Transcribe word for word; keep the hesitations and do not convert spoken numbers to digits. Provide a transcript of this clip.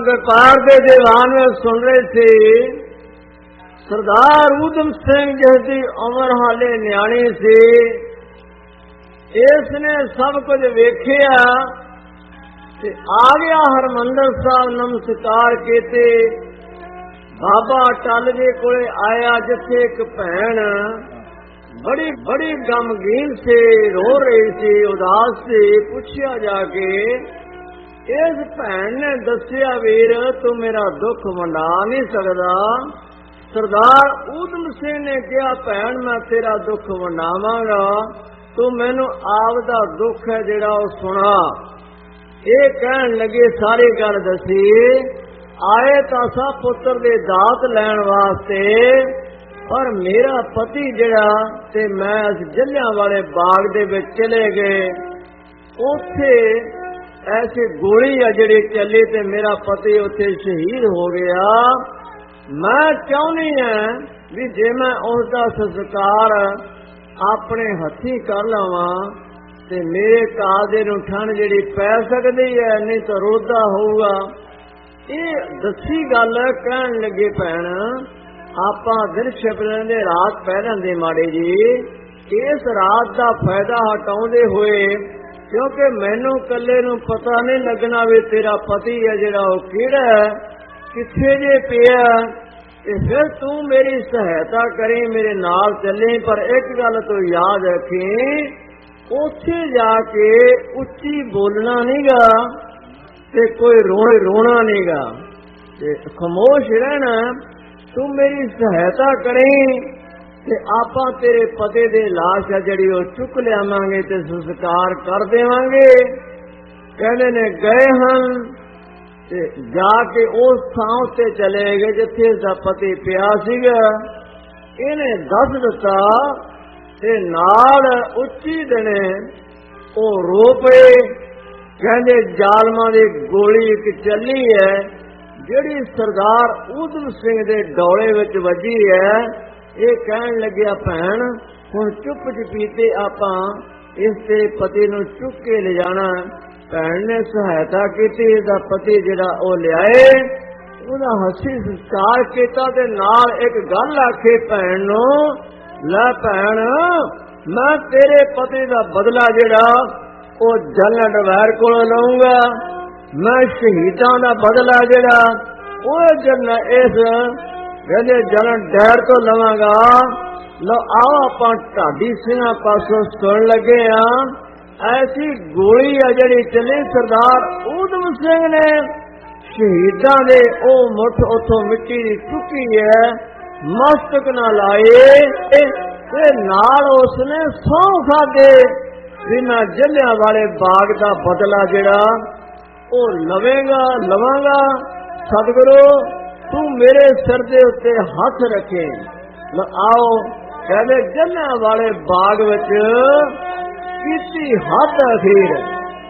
व्यापार के दीवान में सुन रहे थे सरदार ऊधम सिंह जिसकी उम्र हाले न्याणी सी, इसने सब कुछ वेखिया ते आ गया हरमंदर साहब नमस्कार कीते। बाबा टल जे कोले आया जिथे एक भैन बड़ी बड़ी गमगीन से रो रही थी, उदास से पूछया जाके इस भैन ने दसिया वीर तू मेरा दुख वंडा नहीं सकदा। सरदार ऊधम सिंह ने कहा भैन मैं तेरा दुख वंडावांगा, तू मैनू आपदा दुख है जिहड़ा ओह सुना। ये कहन लगे सारी गल दसी। आए तां सा पुत्र दे दात लैण वास्ते, पर मेरा पति जिहड़ा ते मैं अस जलियांवाले बाग दे विच चले गए, उत्थे ऐसी गोली आ जिहड़ी चली ते मेरा पति उत्थे शहीद हो गया। मैं चाहनी है भी जे मैं उसका संस्कार अपने हथी कर लवां ते मेरे काजे नूं ठंड जिहड़ी पै सकदी है, नहीं तो रोदा होऊगा। ये दसी गल कहन लगे भैन आपां दिन छिपण दे रात पै लैंदे माड़े जी, इस रात का फायदा हटाउंदे होए, क्योंकि मैनू कल्ले नूं पता नहीं लगना भी तेरा पति है जिहड़ा ओह किहड़ा है किथे जे पिया, ते फिर तू मेरी सहायता करी मेरे नाल चली। पर एक गल तू याद रखी, उत्थे जाके उच्ची बोलना नहीं गा ते कोई रोने रोना नहीं गा, ते खामोश रहना। तू मेरी सहायता करी ते आपां तेरे पति दे लाश है जिहड़ी ओह चुक लियावांगे ते संस्कार कर देवांगे। कहंदे ने गए हन ते जाके उस थां ते चले गए जिथे इसदा पति पिया सीगा। इहने दस दिता ते नाल उच्ची दिने ओह रो पे। कहंदे जालमां दी गोली इक चली है जिहड़ी सरदार ऊधम सिंह दे डोले विच वजी है। ये कहन लग्या भैन हुण चुप चपीते आपां इस ते पति नूं चुक के ले जाना। भैन ने सहायता की, इसका पति जिहड़ा ओह लियाए, उहदा हसी संस्कार किया ते नाल एक गल आखी भैन नूं, लै भैन मैं तेरे पति का बदला जिहड़ा ओह जनरल डवैर कोलों लऊंगा। मैं शहीदां दा बदला जिहड़ा ओह जनरल इस कहंदे जनरल डैर तो लवांगा। लो आओ आपां ढाडी सिंहां पासों सुन लगे हां, ऐसी गोली है जिहड़ी चली सरदार ऊधम सिंह ने शहीदां दे ओ मुठ उथों मिट्टी दी चुकी है, मस्तक ना लाए ते नाल उसने सौं खादे भी मैं जलियांवाले बाग दा बदला जिहड़ा ओ लवेगा लवांगा। सतगुरु तू मेरे सिर दे उत्ते हथ रखे। आओ कहते जलियांवाले बाग विच कीती हद अखीर।